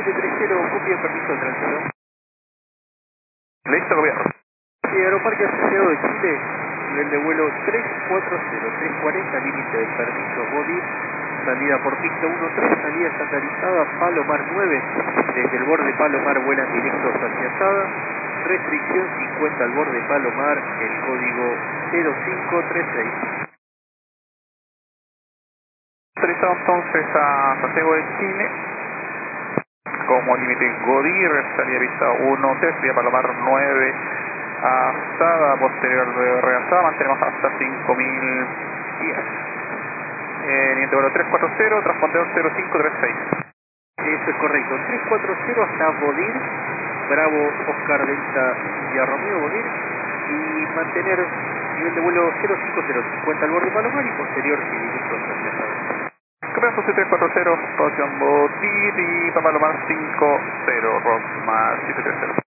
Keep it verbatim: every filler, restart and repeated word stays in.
siete tres cero, copia de permiso de tránsito. Listo, gobierno. Sí, Aeroparque Asociado de Chile, nivel de vuelo tres cuatro cero, tres cuarenta, límite de permiso BODIR, salida por pista uno tres, salida estandarizada Palomar nueve, desde el borde Palomar vuelan directos hacia Sada, restricción cincuenta al borde Palomar, el código cero cinco tres seis. Autorizado entonces a Santiago de Chile, como límite GODIR, salida pista uno tres, vía Palomar nueve, a Sada, posterior de regasada, mantenemos hasta cinco mil pies. Eh, nivel de vuelo tres cuatro cero, transpondedor cero cinco tres seis. Eso es correcto, tres cuatro cero hasta Bodir, Bravo, Oscar, Delta, India, Romeo, Bodir, y mantener nivel de vuelo cero cinco cero, cincuenta al borde Palomar y posterior y directo hacia Sada. Comienzo siete cuatro cero, posición Bodir y Palomar cinco cero, Rosmar siete tres cero.